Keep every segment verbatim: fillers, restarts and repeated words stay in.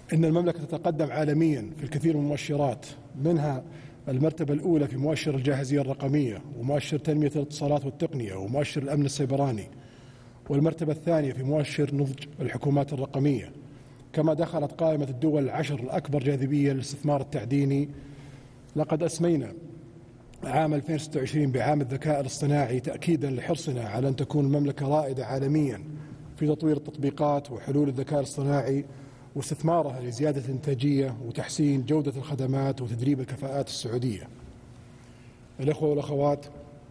إن المملكة تتقدم عالميا في الكثير من المؤشرات، منها المرتبة الأولى في مؤشر الجاهزية الرقمية، ومؤشر تنمية الاتصالات والتقنية، ومؤشر الأمن السيبراني، والمرتبة الثانية في مؤشر نضج الحكومات الرقمية. كما دخلت قائمة الدول العشر الأكبر جاذبية للاستثمار التعديني. لقد أسمينا عام ألفين وستة وعشرين بعام الذكاء الاصطناعي تأكيدا لحرصنا على أن تكون المملكة رائدة عالميا في تطوير التطبيقات وحلول الذكاء الاصطناعي واستثمارها لزيادة الإنتاجية وتحسين جودة الخدمات وتدريب الكفاءات السعودية. الأخوة والأخوات،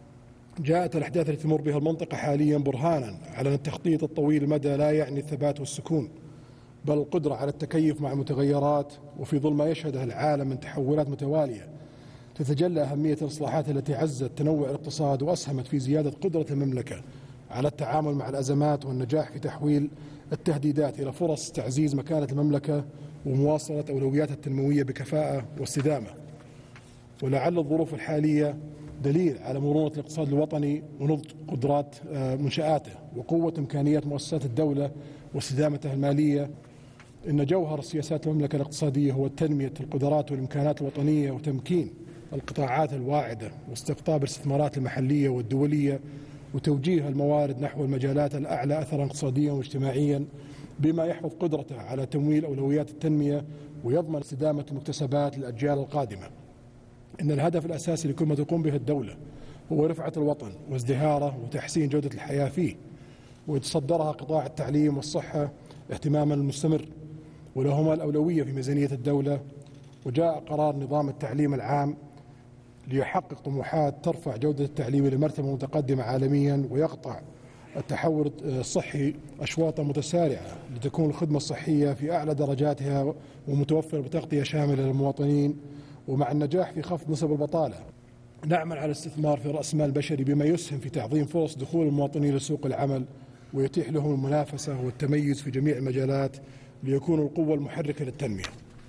جاءت الأحداث التي تمر بها المنطقة حاليا برهانا على أن التخطيط الطويل المدى لا يعني الثبات والسكون، بل القدرة على التكيف مع المتغيرات، وفي ظل ما يشهده العالم من تحولات متوالية تتجلى أهمية الإصلاحات التي عزت تنوع الاقتصاد وأسهمت في زيادة قدرة المملكة على التعامل مع الأزمات والنجاح في تحويل التهديدات إلى فرص تعزيز مكانة المملكة ومواصلة أولوياتها التنموية بكفاءة واستدامة. ولعل الظروف الحالية دليل على مرونة الاقتصاد الوطني ونضج قدرات منشآته وقوة إمكانيات مؤسسات الدولة واستدامتها المالية. إن جوهر السياسات المملكة الاقتصادية هو تنمية القدرات والإمكانات الوطنية وتمكين القطاعات الواعدة واستقطاب الاستثمارات المحلية والدولية وتوجيه الموارد نحو المجالات الأعلى أثرا اقتصاديا واجتماعيا، بما يحفظ قدرته على تمويل أولويات التنمية ويضمن استدامة المكتسبات للأجيال القادمة. إن الهدف الأساسي لكل ما تقوم به الدولة هو رفعة الوطن وازدهاره وتحسين جودة الحياة فيه، ويتصدرها قطاع التعليم والصحة اهتماما مستمر، ولهما الأولوية في ميزانية الدولة. وجاء قرار نظام التعليم العام ليحقق طموحات ترفع جودة التعليم لمرتبة متقدمة عالميا، ويقطع التحول الصحي أشواطا متسارعة لتكون الخدمة الصحية في أعلى درجاتها ومتوفرة بتغطية شاملة للمواطنين. ومع النجاح في خفض نسب البطالة نعمل على الاستثمار في رأس المال البشري بما يسهم في تعظيم فرص دخول المواطنين لسوق العمل ويتيح لهم المنافسة والتميز في جميع المجالات ليكونوا القوة المحركة للتنمية.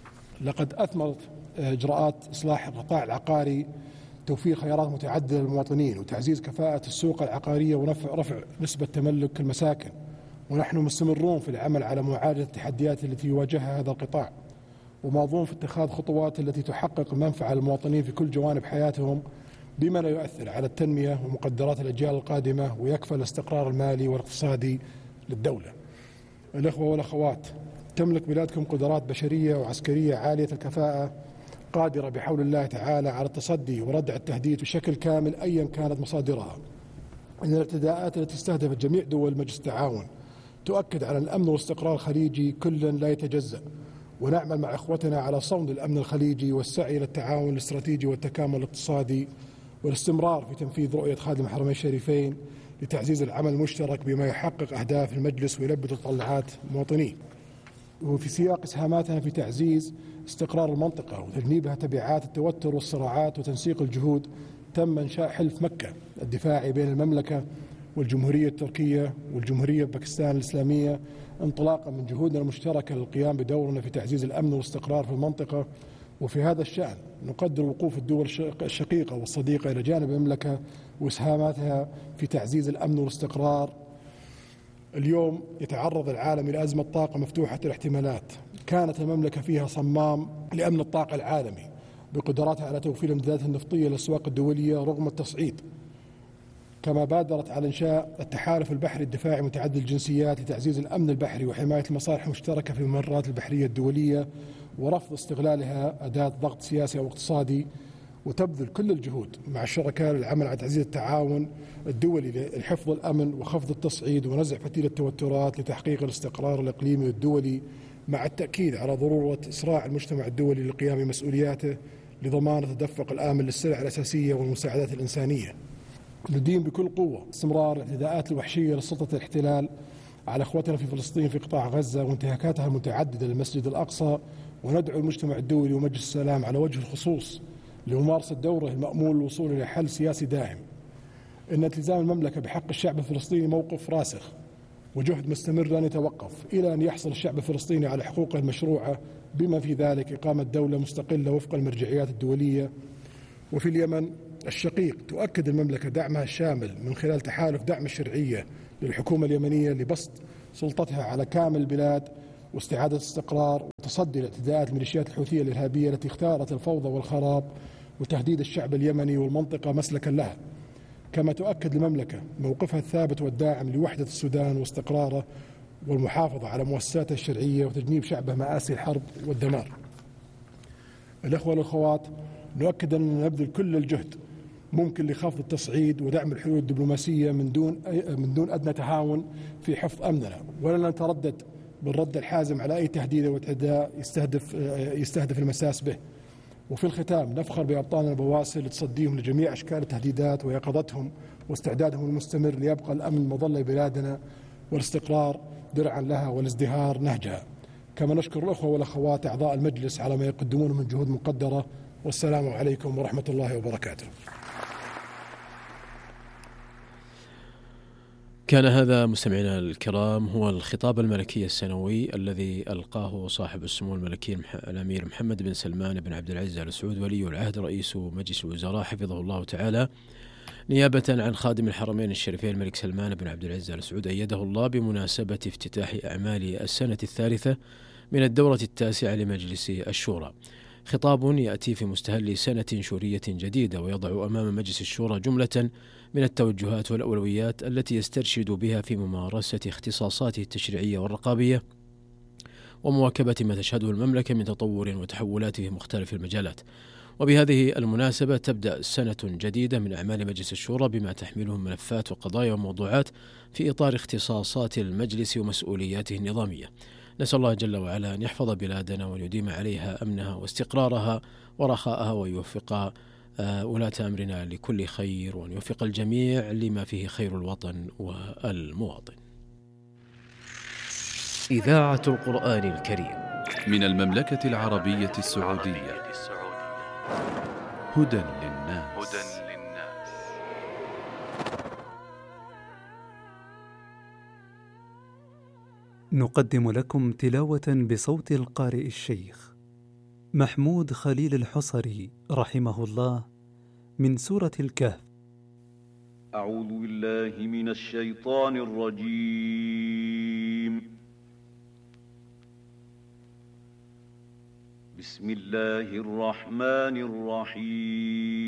لقد أثمرت إجراءات إصلاح القطاع العقاري توفير خيارات متعددة للمواطنين وتعزيز كفاءة السوق العقارية ورفع رفع نسبة تملك المساكن. ونحن مستمرون في العمل على معالجة التحديات التي يواجهها هذا القطاع، وماضون في اتخاذ خطوات التي تحقق منفعة للمواطنين في كل جوانب حياتهم بما لا يؤثر على التنمية ومقدرات الأجيال القادمة ويكفل الاستقرار المالي والاقتصادي للدولة. الأخوة والأخوات، تملك بلادكم قدرات بشرية وعسكرية عالية الكفاءة قادرة بحول الله تعالى على التصدي وردع التهديد بشكل كامل أيا كانت مصادرها. إن الارتداءات التي استهدفت جميع دول مجلس التعاون تؤكد على الأمن والاستقرار الخليجي كل لا يتجزأ، ونعمل مع إخوتنا على صون الأمن الخليجي والسعي إلى التعاون الاستراتيجي والتكامل الاقتصادي والاستمرار في تنفيذ رؤية خادم الحرمين الشريفين لتعزيز العمل المشترك بما يحقق أهداف المجلس ويلبي تطلعات المواطنين. وفي سياق إسهاماتنا في تعزيز استقرار المنطقة وتجنيبها تبعات التوتر والصراعات وتنسيق الجهود، تم إنشاء حلف مكة الدفاعي بين المملكة والجمهورية التركية والجمهورية الباكستان الإسلامية، انطلاقا من جهودنا المشتركة للقيام بدورنا في تعزيز الأمن والاستقرار في المنطقة. وفي هذا الشأن نقدر وقوف الدول الشقيقة والصديقة إلى جانب المملكة وإسهاماتها في تعزيز الأمن والاستقرار. اليوم يتعرض العالم إلى أزمة طاقة مفتوحة الاحتمالات، كانت المملكة فيها صمام لأمن الطاقة العالمي بقدراتها على توفير الإمدادات النفطية للأسواق الدولية رغم التصعيد. كما بادرت على إنشاء التحالف البحري الدفاعي متعدد الجنسيات لتعزيز الأمن البحري وحماية المصالح المشتركة في الممرات البحرية الدولية ورفض استغلالها أداة ضغط سياسي أو اقتصادي، وتبذل كل الجهود مع الشركاء للعمل على تعزيز التعاون الدولي لحفظ الأمن وخفض التصعيد ونزع فتيل التوترات لتحقيق الاستقرار الإقليمي والدولي، مع التأكيد على ضرورة إسراع المجتمع الدولي للقيام بمسؤولياته لضمان التدفق الآمن للسلع الأساسية والمساعدات الإنسانية. ندين بكل قوة استمرار الاعتداءات الوحشية لسلطة الاحتلال على اخوتنا في فلسطين في قطاع غزة وانتهاكاتها المتعددة للمسجد الأقصى، وندعو المجتمع الدولي ومجلس السلام على وجه الخصوص لممارسة دوره المأمول للوصول إلى حل سياسي داعم. إن التزام المملكة بحق الشعب الفلسطيني موقف راسخ وجهد مستمر لن يتوقف إلى أن يحصل الشعب الفلسطيني على حقوقه المشروعة بما في ذلك إقامة دولة مستقلة وفق المرجعيات الدولية. وفي اليمن الشقيق تؤكد المملكة دعمها الشامل من خلال تحالف دعم الشرعية للحكومة اليمنية لبسط سلطتها على كامل البلاد واستعادة الاستقرار وتصدي لاعتداءات الميليشيات الحوثية الإرهابية التي اختارت الفوضى والخراب وتهديد الشعب اليمني والمنطقة مسلكا لها. كما تؤكد المملكة موقفها الثابت والداعم لوحدة السودان واستقراره والمحافظة على مؤسساته الشرعية وتجنيب شعبه مآسي الحرب والدمار. الأخوة والأخوات، نؤكد أننا نبذل كل الجهد ممكن لخفض التصعيد ودعم الحلول الدبلوماسية من دون من دون أدنى تهاون في حفظ أمننا، ولا نتردد بالرد الحازم على أي تهديد أو اعتداء يستهدف يستهدف المساس به. وفي الختام نفخر بأبطالنا البواسل لتصديهم لجميع أشكال التهديدات ويقظتهم واستعدادهم المستمر ليبقى الأمن مظلة بلادنا والاستقرار درعا لها والازدهار نهجها. كما نشكر الأخوة والأخوات أعضاء المجلس على ما يقدمونه من جهود مقدرة، والسلام عليكم ورحمة الله وبركاته. كان هذا مستمعينا الكرام هو الخطاب الملكي السنوي الذي ألقاه صاحب السمو الملكي الأمير محمد بن سلمان بن عبد العزيز آل سعود ولي العهد رئيس مجلس الوزراء حفظه الله تعالى، نيابة عن خادم الحرمين الشريفين الملك سلمان بن عبد العزيز آل سعود أيده الله بمناسبة افتتاح أعمال السنة الثالثة من الدورة التاسعة لمجلس الشورى. خطاب يأتي في مستهل سنة شورية جديدة ويضع أمام مجلس الشورى جملة من التوجهات والأولويات التي يسترشد بها في ممارسة اختصاصاته التشريعية والرقابية ومواكبة ما تشهده المملكة من تطور وتحولات في مختلف المجالات. وبهذه المناسبة تبدأ سنة جديدة من أعمال مجلس الشورى بما تحمله ملفات وقضايا وموضوعات في إطار اختصاصات المجلس ومسؤولياته النظامية. نسأل الله جل وعلا أن يحفظ بلادنا وأن يديم عليها أمنها واستقرارها ورخاءها، ويوفق ولاة أمرنا لكل خير، وأن يوفق الجميع لما فيه خير الوطن والمواطن. إذاعة القرآن الكريم من المملكة العربية السعودية. هدى للناس. نقدم لكم تلاوة بصوت القارئ الشيخ محمود خليل الحصري رحمه الله من سورة الكهف. أعوذ بالله من الشيطان الرجيم. بسم الله الرحمن الرحيم.